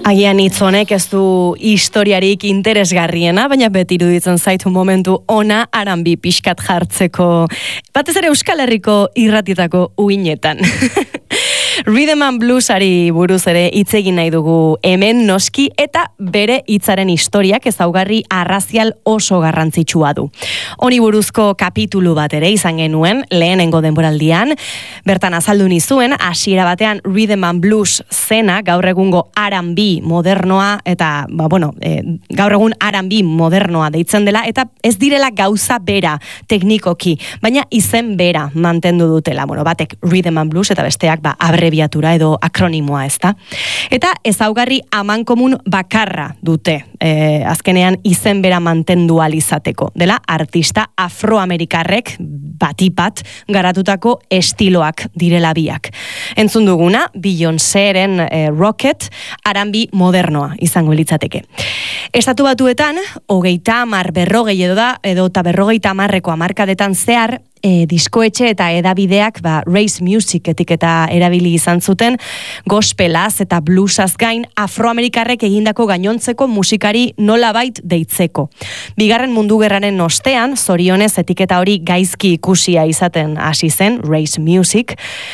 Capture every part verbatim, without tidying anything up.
Agian hitz honek ez du historiarik interesgarriena, baina beti iruditzen zaitu momentu ona R and B pixkat jartzeko, batez ere Euskal Herriko irratitako uinetan. Rhythm and Bluesari buruz ere hitz egin nahi dugu hemen noski, eta bere hitzaren historiak ezaugarri arrazial oso garrantzitsua du. Honi buruzko kapitulu bat ere izan genuen lehenengo denboraldian, bertan azaldu nizuen hasiera batean Rhythm and Blues zena gaur egungo R and B modernoa eta ba, bueno, e, gaur egun R and B modernoa deitzen dela, eta ez direla gauza bera teknikoki, baina izen bera mantendu dutela. Bueno, batek Rhythm and Blues eta besteak ba abrebiatura edo akronimoa, ezta? Eta ezaugarri amankomun bakarra dute, e, azkenean izen bera mantendu ahal izateko, dela artista afroamerikarrek batipat garatutako estiloak direla biak. Entzun duguna Beyoncéren e, Rocket R and B modernoa izango litzateke. Estatu Batuetan hogeita hamar berrogei edo da edo ta berrogeita hamarreko hamarkadetan zehar E, diskoetxe eta edabideak ba, race music etiketa erabili izan zuten gospelaz eta bluesaz gain afroamerikarrek egindako gainontzeko musikari nolabait deitzeko. Bigarren mundu gerraren ostean, zorionez etiketa hori gaizki ikusia izaten hasi zen, race music,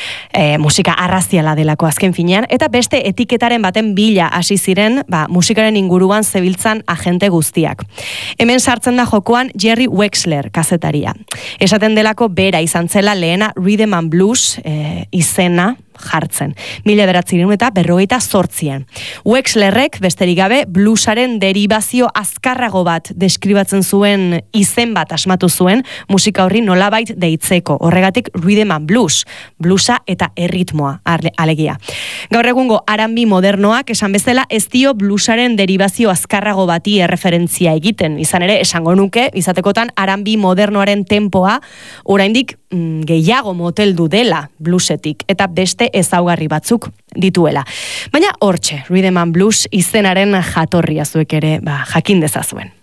e, musika arraziala delako azken finean, eta beste etiketaren baten bila hasi ziren ba, musikaren inguruan zebiltzan agente guztiak. Hemen sartzen da jokoan Jerry Wexler kazetaria. Esaten dela bera izan zela lehena Rhythm and Blues e, izena jartzen. Mila bederatziehun eta berrogeita zortzian. Wexlerrek besterik gabe bluesaren deribazio azkarrago bat deskribatzen zuen izen bat asmatu zuen musika horri nolabait deitzeko. Horregatik Rhythm and Blues, bluesa eta erritmoa alegia. Gaur egungo R and B modernoak esan bezala ez dio bluesaren deribazio azkarrago bati erreferentzia egiten. Izan ere esango nuke izatekotan R and B modernoaren tempoa oraindik mm, gehiago moteldu dela bluesetik eta beste ezaugarri batzuk dituela. Baina hortxe, Rhythm and Blues izenaren jatorria zuek ere ba, jakin dezazuen.